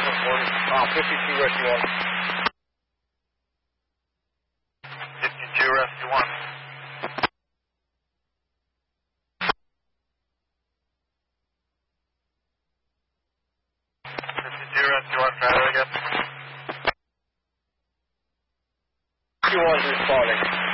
52 Rescue 1. 52 Rescue 1. 52 Rescue 1, try that again. Rescue 1's responding.